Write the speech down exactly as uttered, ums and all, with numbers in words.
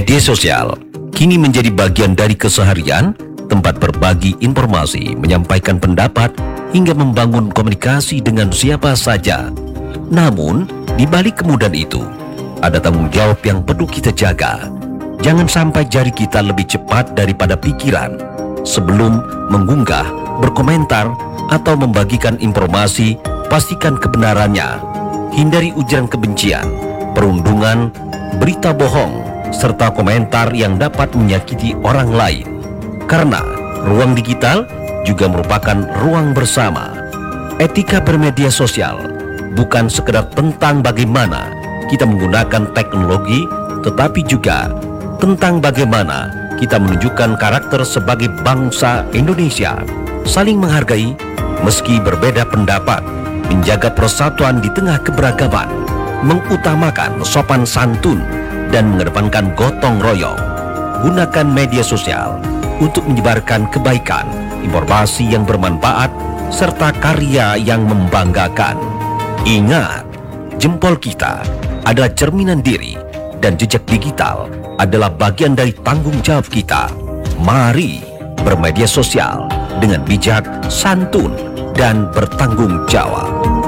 Media sosial kini menjadi bagian dari keseharian, tempat berbagi informasi, menyampaikan pendapat, hingga membangun komunikasi dengan siapa saja. Namun, di balik kemudahan itu, ada tanggung jawab yang perlu kita jaga. Jangan sampai jari kita lebih cepat daripada pikiran. Sebelum mengunggah, berkomentar, atau membagikan informasi, pastikan kebenarannya. Hindari ujaran kebencian, perundungan, berita bohong, serta komentar yang dapat menyakiti orang lain. Karena ruang digital juga merupakan ruang bersama. Etika bermedia sosial bukan sekedar tentang bagaimana kita menggunakan teknologi, tetapi juga tentang bagaimana kita menunjukkan karakter sebagai bangsa Indonesia. Saling menghargai meski berbeda pendapat, menjaga persatuan di tengah keberagaman, mengutamakan sopan santun, dan mengedepankan gotong royong. Gunakan media sosial untuk menyebarkan kebaikan, informasi yang bermanfaat, serta karya yang membanggakan. Ingat, jempol kita adalah cerminan diri, dan jejak digital adalah bagian dari tanggung jawab kita. Mari bermedia sosial dengan bijak, santun, dan bertanggung jawab.